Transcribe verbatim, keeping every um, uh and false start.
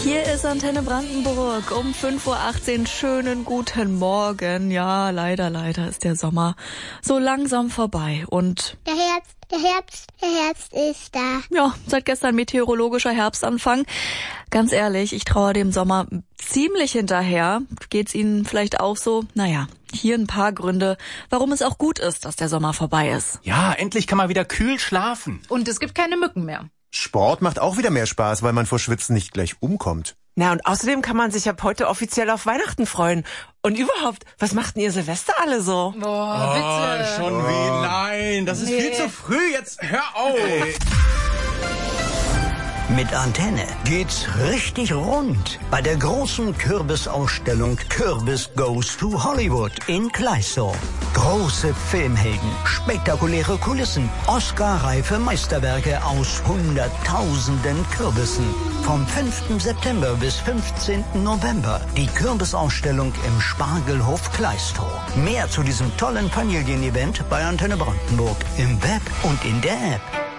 Hier ist Antenne Brandenburg um fünf Uhr achtzehn. Schönen guten Morgen. Ja, leider, leider ist der Sommer so langsam vorbei. Und Der Herbst, der Herbst, der Herbst ist da. ja, seit gestern meteorologischer Herbstanfang. Ganz ehrlich, ich traue dem Sommer ziemlich hinterher. Geht's Ihnen vielleicht auch so? Naja, hier ein paar Gründe, warum es auch gut ist, dass der Sommer vorbei ist. Ja, endlich kann man wieder kühl schlafen. Und es gibt keine Mücken mehr. Sport macht auch wieder mehr Spaß, weil man vor Schwitzen nicht gleich umkommt. Na, und außerdem kann man sich ab heute offiziell auf Weihnachten freuen. Und überhaupt, was macht denn ihr Silvester alle so? Boah, bitte. Oh, schon wie? Nein, das ist Nee. viel zu früh. Jetzt hör auf. Mit Antenne geht's richtig rund bei der großen Kürbisausstellung Kürbis Goes to Hollywood in Kleißau. Große Filmhelden, spektakuläre Kulissen, Oscar-reife Meisterwerke aus hunderttausenden Kürbissen. Vom fünften September bis fünfzehnten November die Kürbisausstellung im Spargelhof Kleißau. Mehr zu diesem tollen Familienevent bei Antenne Brandenburg im Web und in der App.